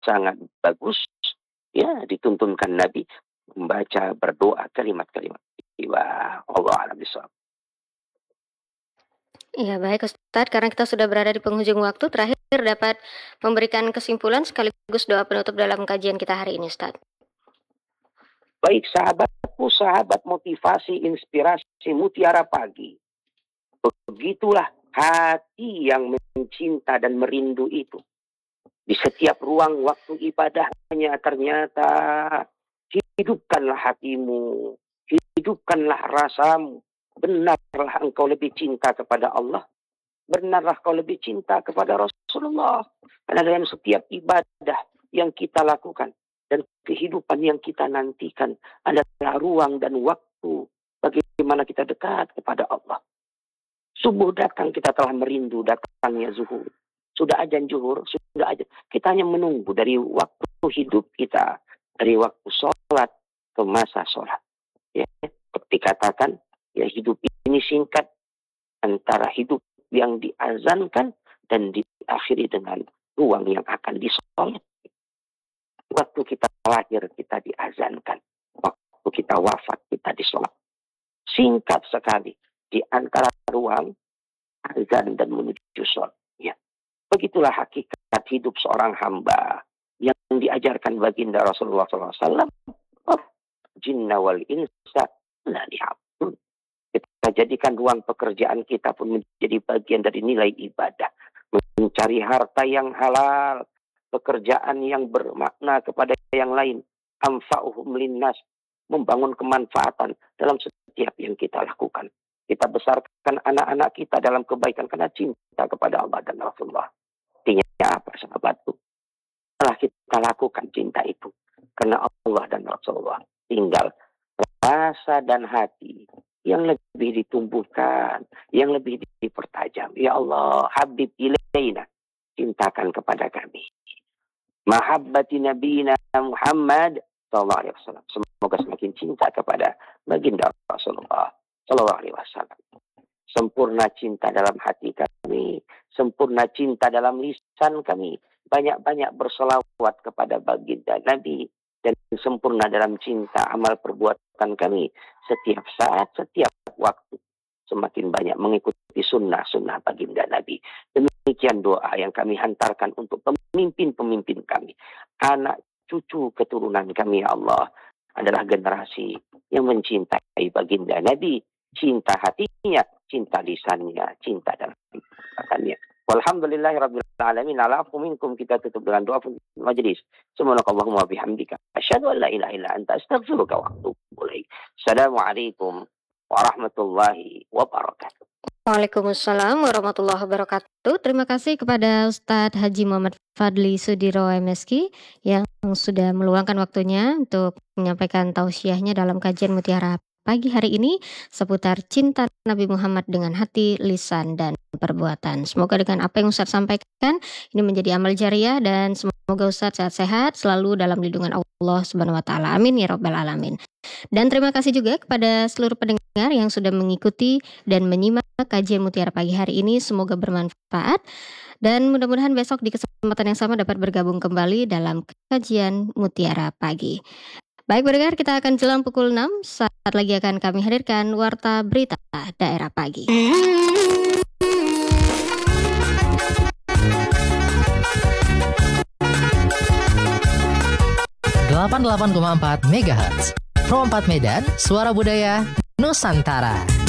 sangat bagus. Ya, dituntunkan Nabi membaca, berdoa kalimat-kalimat. Allah a'lam bishawab. Iya, baik Ustadz, karena kita sudah berada di penghujung waktu, terakhir dapat memberikan kesimpulan sekaligus doa penutup dalam kajian kita hari ini, Ustadz. Baik sahabatku, sahabat motivasi, inspirasi Mutiara Pagi. Begitulah hati yang mencinta dan merindu itu. Di setiap ruang waktu ibadahnya ternyata hidupkanlah hatimu, hidupkanlah rasamu. Benarlah engkau lebih cinta kepada Allah. Benarlah kau lebih cinta kepada Rasulullah. Karena dalam setiap ibadah yang kita lakukan dan kehidupan yang kita nantikan adalah ruang dan waktu bagaimana kita dekat kepada Allah. Subuh datang, kita telah merindu datangnya zuhur. Sudah azan zuhur, sudah azan. Kita hanya menunggu dari waktu hidup kita, dari waktu sholat ke masa sholat. Ya, dikatakan, ya hidup ini singkat antara hidup yang diazankan dan diakhiri dengan ruang yang akan disolat. Waktu kita lahir, kita diazankan. Waktu kita wafat, kita disolat. Singkat sekali di antara ruang azan dan menuju sholat. Ya. Begitulah hakikat hidup seorang hamba yang diajarkan baginda Rasulullah SAW. Jinna wal insa la liya'budun. Kita jadikan ruang pekerjaan kita pun menjadi bagian dari nilai ibadah. Mencari harta yang halal, pekerjaan yang bermakna kepada yang lain. Anfa'uhum linnas, membangun kemanfaatan dalam setiap yang kita lakukan. Kita besarkan anak-anak kita dalam kebaikan karena cinta kepada Allah dan Rasulullah. Artinya apa, sahabatku? Setelah kita lakukan cinta itu karena Allah dan Rasulullah, tinggal rasa dan hati yang lebih ditumbuhkan, yang lebih dipertajam. Ya Allah, habib ilaina, cintakan kepada kami. Mahabbati nabiyina Muhammad sallallahu alaihi wasallam. Semoga semakin cinta kepada baginda Rasulullah sallallahu alaihi wasallam. Sempurna cinta dalam hati kami, sempurna cinta dalam lisan kami. Banyak-banyak berselawat kepada baginda Nabi dan sempurna dalam cinta amal perbuatan kami setiap saat, setiap waktu. Semakin banyak mengikuti sunnah-sunnah baginda Nabi. Demikian doa yang kami hantarkan untuk pemimpin-pemimpin kami. Anak cucu keturunan kami, ya Allah, adalah generasi yang mencintai baginda Nabi. Cinta hatinya, cinta lisannya, cinta dalam perkataannya. Walhamdulillahirabbil alamin. Ala'afu minkum, kita tutup dengan doa majelis. Subhanakallahumma bihamdika asyhadu an la ilaha illa anta astaghfiruka wa atubu ilaik. Assalamualaikum warahmatullahi wabarakatuh. Waalaikumsalam warahmatullahi wabarakatuh. Terima kasih kepada Ustadz Haji Muhammad Fadli Sudiro MSki yang sudah meluangkan waktunya untuk menyampaikan tausiahnya dalam kajian Mutiara Pagi hari ini seputar cinta Nabi Muhammad dengan hati, lisan, dan perbuatan. Semoga dengan apa yang Ustadz sampaikan ini menjadi amal jariah dan semoga Ustadz sehat-sehat selalu dalam lindungan Allah Subhanahu wa taala. Amin ya rabbal alamin. Dan terima kasih juga kepada seluruh pendengar yang sudah mengikuti dan menyimak kajian Mutiara Pagi hari ini. Semoga bermanfaat dan mudah-mudahan besok di kesempatan yang sama dapat bergabung kembali dalam kajian Mutiara Pagi. Baik pendengar, kita akan jelang pukul 6. Saat lagi akan kami hadirkan Warta Berita Daerah Pagi. 88,4 MHz Pro 4 Medan, Suara Budaya Nusantara.